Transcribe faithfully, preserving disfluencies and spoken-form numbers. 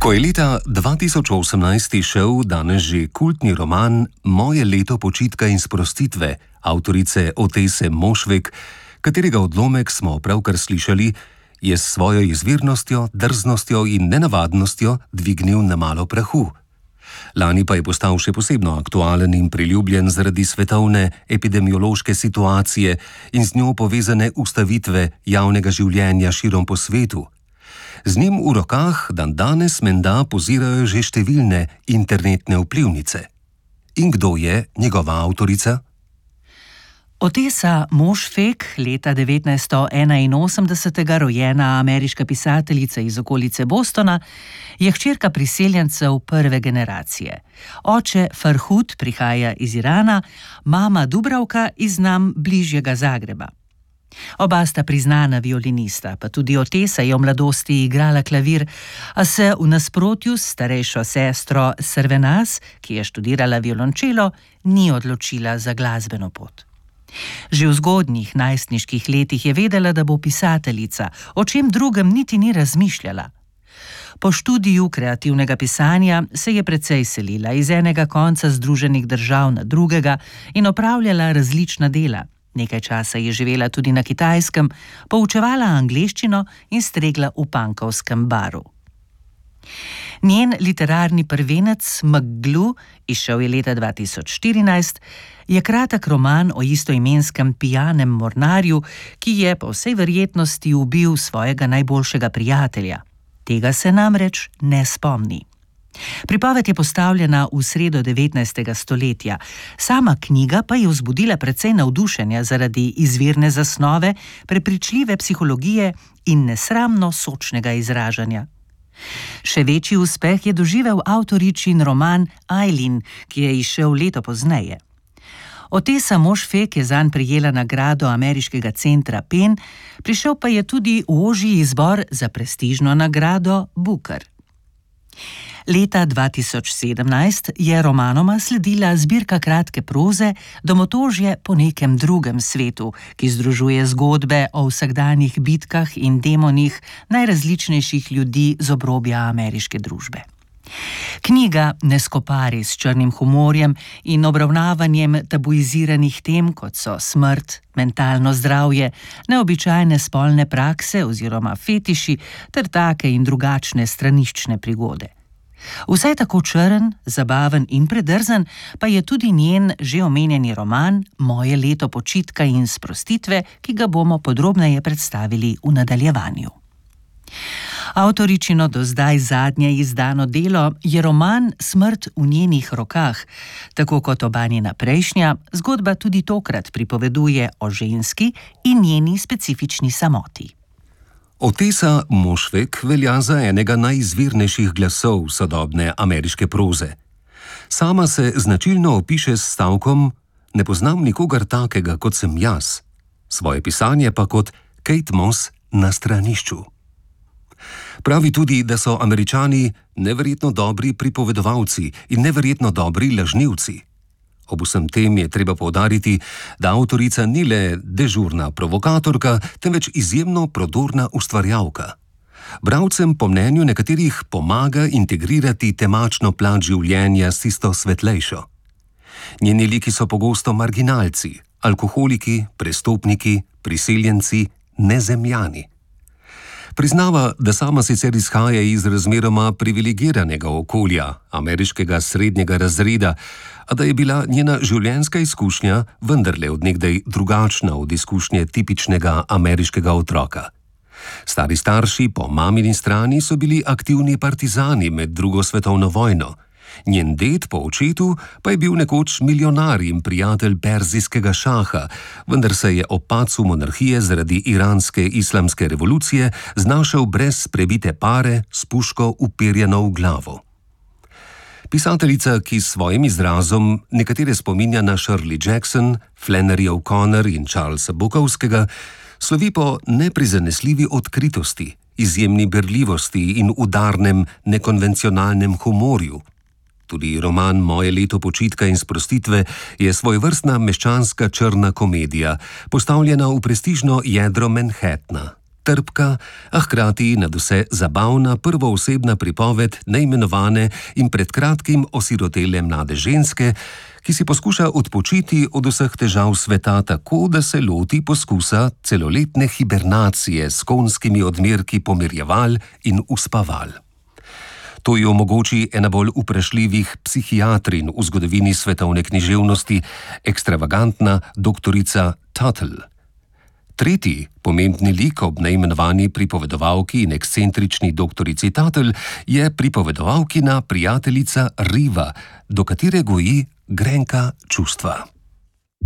Ko je leta dva tisoč osemnajst izšel danes že kultni roman Moje leto počitka in sprostitve avtorice Otese Mošvek, katerega odlomek smo pravkar slišali, je s svojo izvirnostjo, drznostjo in nenavadnostjo dvignil na malo prahu. Lani pa je postal še posebno aktualen in priljubljen zaradi svetovne epidemiološke situacije in z njo povezane ustavitve javnega življenja širom po svetu. Z njim v rokah dandanes menda pozirajo že številne internetne vplivnice. In kdo je njegova avtorica? Otesa Mošvek, leta devetnajststo enainosemdeset rojena ameriška pisateljica iz okolice Bostona, je hčerka priseljencev prve generacije. Oče Farhud prihaja iz Irana, mama Dubravka iz nam bližjega Zagreba. Oba sta priznana violinista, pa tudi Otesa je v mladosti igrala klavir, a se v nasprotju s starejšo sestro Servenas, ki je študirala violončelo, ni odločila za glasbeno pot. Že v zgodnjih najstniških letih je vedela, da bo pisateljica, o čem drugem niti ni razmišljala. Po študiju kreativnega pisanja se je precej selila iz enega konca Združenih držav na drugega in opravljala različna dela. Nekaj časa je živela tudi na Kitajskem, poučevala angleščino in stregla v punkovskem baru. Njen literarni prvenec Mglu, izšel je leta dva tisoč štirinajst, je kratek roman o istoimenskem pijanem mornarju, ki je po vsej verjetnosti ubil svojega najboljšega prijatelja. Tega se namreč ne spomni. Pripoved je postavljena v sredo devetnajstega stoletja, sama knjiga pa je vzbudila precej navdušenja zaradi izvirne zasnove, prepričljive psihologije in nesramno sočnega izražanja. Še večji uspeh je doživel avtoričin roman Eileen, ki je izšel leto pozneje. Otesa Mošvek je zanj prejela nagrado ameriškega centra Penn, prišel pa je tudi v ožji izbor za prestižno nagrado Booker. Leta dva tisoč sedemnajst je romanoma sledila zbirka kratke proze Domotožje po nekem drugem svetu, ki združuje zgodbe o vsakdanjih bitkah in demonih najrazličnejših ljudi z obrobja ameriške družbe. Knjiga ne skopari s črnim humorjem in obravnavanjem tabuiziranih tem, kot so smrt, mentalno zdravje, neobičajne spolne prakse oziroma fetiši ter take in drugačne straniščne prigode. Vsaj tako črn, zabaven in predrzen pa je tudi njen že omenjeni roman Moje leto počitka in sprostitve, ki ga bomo podrobneje predstavili v nadaljevanju. Avtoričino do zdaj zadnje izdano delo je roman Smrt v njenih rokah. Tako kot oba njena prejšnja, zgodba tudi tokrat pripoveduje o ženski in njeni specifični samoti. Otesa Mošvek velja za enega najizvirnejših glasov sodobne ameriške proze. Sama se značilno opiše s stavkom: "Ne poznam nikogar takega, kot sem jaz", svoje pisanje pa kot Kate Moss na stranišču. Pravi tudi, da so Američani neverjetno dobri pripovedovalci in neverjetno dobri lažnivci. Ob vsem tem je treba poudariti, da avtorica ni le dežurna provokatorka, temveč izjemno prodorna ustvarjalka. Bralcem po mnenju nekaterih pomaga integrirati temačno plat življenja s tisto svetlejšo. Njeni liki so pogosto marginalci, alkoholiki, prestopniki, priseljenci, nezemljani. Priznava, da sama sicer izhaja iz razmeroma privilegiranega okolja, ameriškega srednjega razreda, a da je bila njena življenjska izkušnja vendarle od nekdaj drugačna od izkušnje tipičnega ameriškega otroka. Stari starši po mamini strani so bili aktivni partizani med drugo svetovno vojno. Njen ded po očetu pa je bil nekoč milijonar in prijatelj perzijskega šaha, vendar se je ob padcu monarhije zaradi iranske islamske revolucije znašel brez prebite pare s puško uperjeno v glavo. Pisateljica, ki s svojim izrazom nekatere spominja na Shirley Jackson, Flannery O'Connor in Charlesa Bukowskega, slovi po neprizanesljivi odkritosti, izjemni berljivosti in udarnem, nekonvencionalnem humorju. Tudi roman Moje leto počitka in sprostitve je svojevrstna meščanska črna komedija, postavljena v prestižno jedro Manhattna. trpka, a hkrati nadvse zabavna prvoosebna pripoved neimenovane in pred kratkim osirotele mlade ženske, ki si poskuša odpočiti od vseh težav sveta tako, da se loti poskusa celoletne hibernacije s konjskimi odmerki pomirjeval in uspaval. To ji omogoči ena bolj vprašljivih psihiatrin v zgodovini svetovne književnosti, ekstravagantna doktorica Tuttle. Tretji pomembni lik ob neimenovani pripovedovalki in ekscentrični doktorici Tuttle je pripovedovalkina prijateljica Riva, do katere goji grenka čustva.